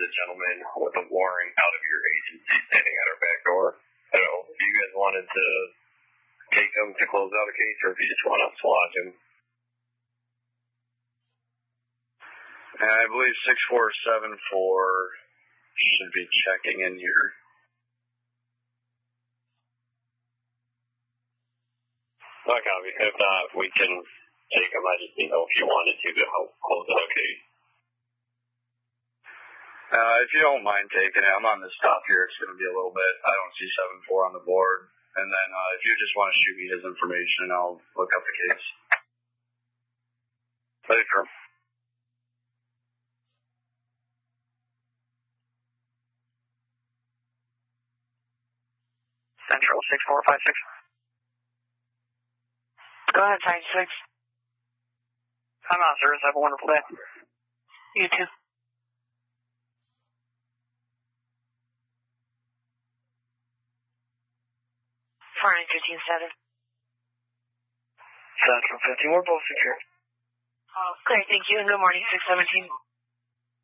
the gentleman with the warrant out of your agency standing at our back door. So if you guys wanted to take him to close out a case, or if you just want to lodge him. I believe 6474 should be checking in here. I copy. If not, we can take him. I just didn't know if you wanted to help close out a case. If you don't mind taking it, I'm on the stop here. It's going to be a little bit. I don't see 74 on the board. And then if you just want to shoot me his information, I'll look up the case. Later. Central 6456. Go ahead, Titan 6. I'm out, sir. Have a wonderful day. You too. Fine, 15-7. Central 15. We're both secure. Great, thank you, and good morning, 617.